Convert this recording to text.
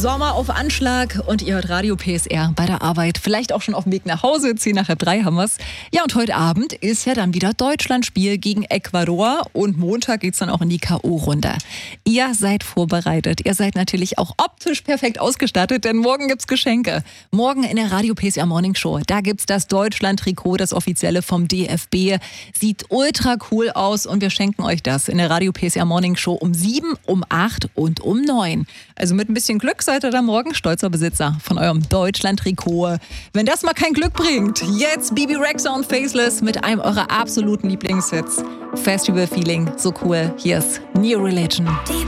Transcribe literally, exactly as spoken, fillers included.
Sommer auf Anschlag und ihr hört Radio P S R bei der Arbeit. Vielleicht auch schon auf dem Weg nach Hause. Zehn nach halb drei haben wir's. Ja, und heute Abend ist ja dann wieder Deutschlandspiel gegen Ecuador. Und Montag geht's dann auch in die K O-Runde. Ihr seid vorbereitet. Ihr seid natürlich auch optisch perfekt ausgestattet, denn morgen gibt's Geschenke. Morgen in der Radio P S R Morning Show. Da gibt's das Deutschland-Trikot, das offizielle vom D F B. Sieht ultra cool aus und wir schenken euch das in der Radio P S R Morning Show um sieben, um acht und um neun. Also mit ein bisschen Glück seid ihr da morgen stolzer Besitzer von eurem Deutschland-Trikot. Wenn das mal kein Glück bringt, jetzt Bibi Rexha und Faceless mit einem eurer absoluten Lieblingshits. Festival-Feeling, so cool. Hier ist New Religion.